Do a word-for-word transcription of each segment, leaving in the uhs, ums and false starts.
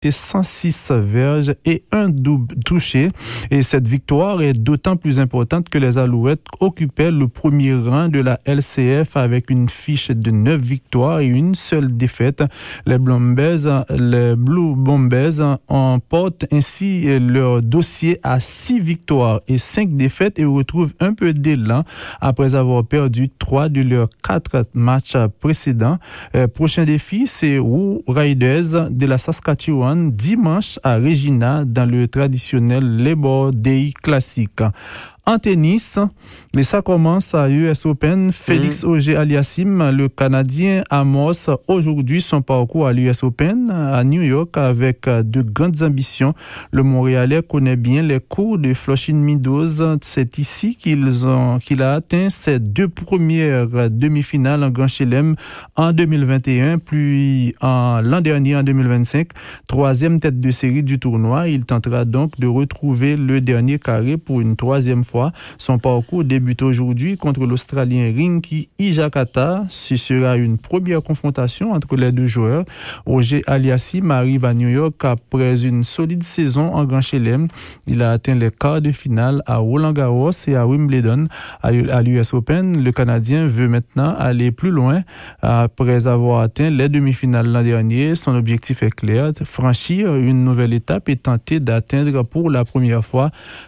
cent six verges et un double touché. Et cette victoire est d'autant plus importante que les Alouettes occupaient le premier rang de la L C F avec une fiche de neuf victoires et une seule défaite. Les Bombers, les Blue Bombers emportent ainsi leur dossier à six victoires et cinq défaites et retrouvent un peu d'élan après avoir perdu trois de leurs quatre matchs précédents. Euh, prochain défi, c'est Woo Riders de la Saskatchewan dimanche à Regina dans le traditionnel Labor Day classique. En tennis, mais ça commence à U S Open. Félix mmh. Auger-Aliassime, le Canadien, amorce aujourd'hui son parcours à l'U S Open à New York avec de grandes ambitions. Le Montréalais connaît bien les cours de Flushing Meadows. C'est ici qu'ils ont, qu'il a atteint ses deux premières demi-finales en Grand Chelem en deux mille vingt et un, puis en, l'an dernier en deux mille vingt-cinq. Troisième tête de série du tournoi. Il tentera donc de retrouver le dernier carré pour une troisième fois. Son parcours débute aujourd'hui contre l'Australien Rinky Hijikata. Ce sera une première confrontation entre les deux joueurs. Auger-Aliassime arrive à New York après une solide saison en Grand Chelem. Il a atteint les quarts de finale à Roland-Garros et à Wimbledon. À l'U S Open, le Canadien veut maintenant aller plus loin. Après avoir atteint les demi-finales l'an dernier, son objectif est clair, franchir une nouvelle étape et tenter d'atteindre pour la première fois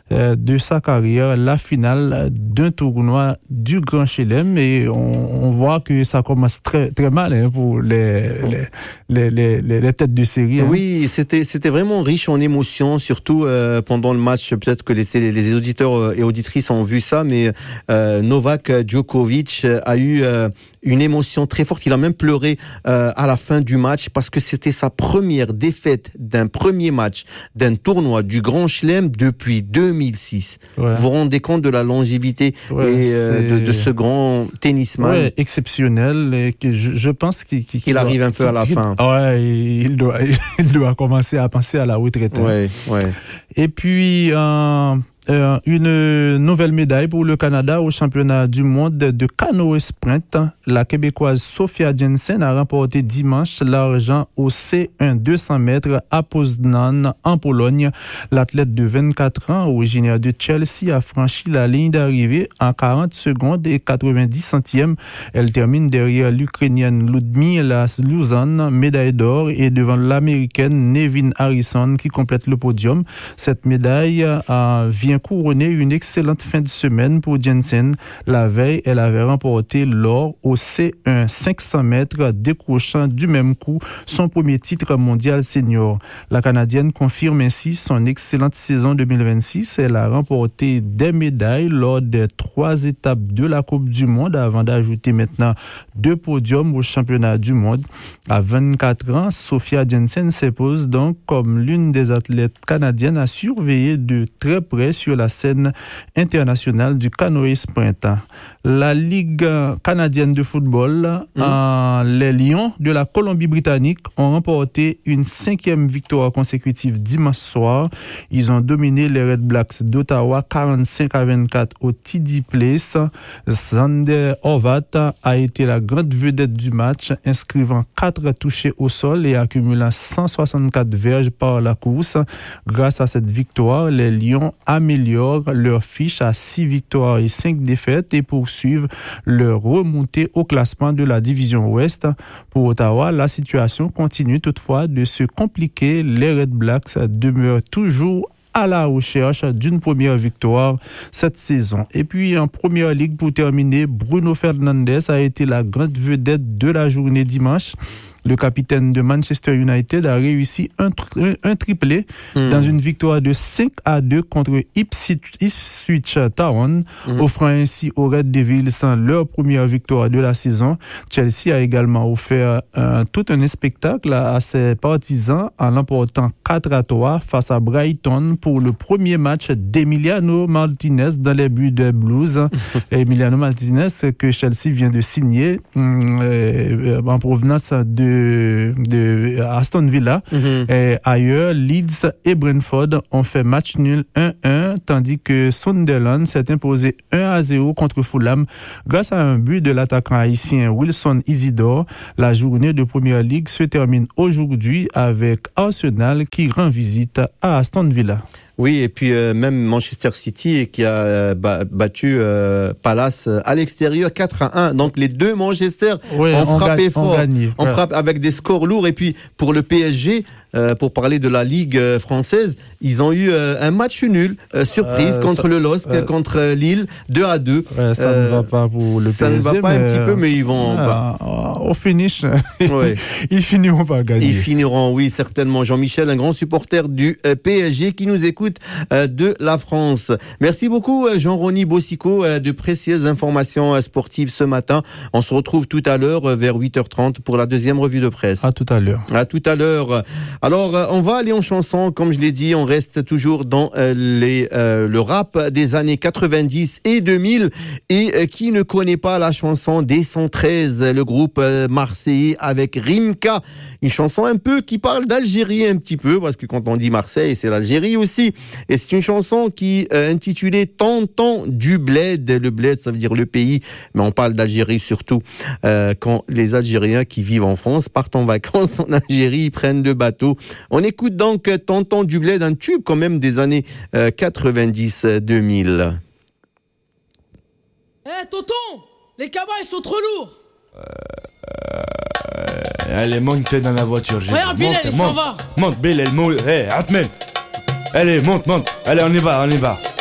de sa carrière la finale d'un tournoi du Grand Chelem. Et on, on voit que ça commence très très mal hein, pour les les, les les les têtes de série. Hein. Oui, c'était c'était vraiment riche en émotions, surtout euh, pendant le match. Peut-être que les les auditeurs et auditrices ont vu ça, mais euh, Novak Djokovic a eu euh, une émotion très forte. Il a même pleuré euh, à la fin du match parce que c'était sa première défaite d'un premier match d'un tournoi du Grand Chelem depuis deux mille six. Ouais. Vous vous rendez compte de la longévité ouais, et euh, de, de ce grand tennisman. Ouais, exceptionnel. Et que je, je pense qu'il, qu'il, qu'il arrive doit, un peu à la il, fin. Ouais, il doit, il doit commencer à penser à la retraite. Ouais, hein. ouais. Et puis, euh, Euh, une nouvelle médaille pour le Canada au championnat du monde de canoë sprint. La Québécoise Sophia Jensen a remporté dimanche l'argent au C un deux cents mètres à Poznan en Pologne. L'athlète de vingt-quatre ans, originaire de Chelsea, a franchi la ligne d'arrivée en quarante secondes et quatre-vingt-dix centièmes. Elle termine derrière l'Ukrainienne Ludmila Luzan, médaille d'or, et devant l'Américaine Nevin Harrison qui complète le podium. Cette médaille a vient couronner une excellente fin de semaine pour Jensen. La veille, elle avait remporté l'or au C un cinq cents mètres, décrochant du même coup son premier titre mondial senior. La Canadienne confirme ainsi son excellente saison deux mille vingt-six. Elle a remporté des médailles lors des trois étapes de la Coupe du Monde avant d'ajouter maintenant deux podiums au championnat du monde. À vingt-quatre ans, Sophia Jensen s'impose donc comme l'une des athlètes canadiennes à surveiller de très près sur la scène internationale du canoë sprint. La Ligue canadienne de football, mmh. euh, les Lions de la Colombie-Britannique ont remporté une cinquième victoire consécutive dimanche soir. Ils ont dominé les Red Blacks d'Ottawa quarante-cinq à vingt-quatre au T D Place. Zander Horvat a été la grande vedette du match, inscrivant quatre touchés au sol et accumulant cent soixante-quatre verges par la course. Grâce à cette victoire, les Lions améliorent leur fiche à six victoires et cinq défaites et poursuivent leur remontée au classement de la division Ouest. Pour Ottawa, la situation continue toutefois de se compliquer. Les Red Blacks demeurent toujours à la recherche d'une première victoire cette saison. Et puis en première ligue, pour terminer, Bruno Fernandes a été la grande vedette de la journée dimanche. Le capitaine de Manchester United a réussi un, un, un triplé mmh. dans une victoire de cinq à deux contre Ipswich, Ipswich Town, mmh. offrant ainsi aux Red Devils leur première victoire de la saison. Chelsea a également offert un, tout un spectacle à, à ses partisans en l'emportant quatre à trois face à Brighton pour le premier match d'Emiliano Martinez dans les buts des Blues. Emiliano Martinez que Chelsea vient de signer euh, en provenance de de, de Aston Villa. Mm-hmm. Et ailleurs, Leeds et Brentford ont fait match nul un un, tandis que Sunderland s'est imposé un à zéro contre Fulham grâce à un but de l'attaquant haïtien Wilson Isidore. La journée de Première Ligue se termine aujourd'hui avec Arsenal qui rend visite à Aston Villa. Oui, et puis euh, même Manchester City qui a euh, battu euh, Palace à l'extérieur quatre à un. Donc les deux Manchester oui, ont frappé ga- fort, on ouais. frappe avec des scores lourds. Et puis pour le P S G, euh, pour parler de la Ligue euh, française, ils ont eu euh, un match nul, euh, surprise, euh, contre ça, le L O S C, euh, contre Lille, deux à deux. Ouais, ça euh, ne va pas pour le ça P S G. Ça ne va pas mais un petit peu, mais ils vont... Ah, bah, au finish, ouais. ils finiront par gagner. Ils finiront, oui, certainement. Jean-Michel, un grand supporter du euh, P S G qui nous écoute euh, de la France. Merci beaucoup, Jean-Rony Bossico, euh, de précieuses informations euh, sportives ce matin. On se retrouve tout à l'heure euh, vers huit heures trente pour la deuxième revue de presse. À tout à l'heure. À tout à l'heure. Alors, euh, on va aller en chanson. Comme je l'ai dit, on reste toujours dans euh, les, euh, le rap des années quatre-vingt-dix et deux mille. Et euh, qui ne connaît pas la chanson des cent treize, le groupe euh, marseillais avec Rimka. Une chanson un peu qui parle d'Algérie un petit peu, parce que quand on dit Marseille, c'est l'Algérie aussi. Et c'est une chanson qui est euh, intitulée Tonton du Bled. Le Bled, ça veut dire le pays, mais on parle d'Algérie surtout euh, quand les Algériens qui vivent en France partent en vacances en Algérie, ils prennent le bateau. On écoute donc Tonton du Bled, un tube quand même des années euh, quatre-vingt-dix deux mille. Eh hey, tonton, les cabas ils sont trop lourds. Euh, allez, monte dans la voiture. Regarde, Bilal, il s'en va. Monte, Bilal, monte. Hé, hey, Atmen. Allez, monte, monte. Allez, on y va, on y va.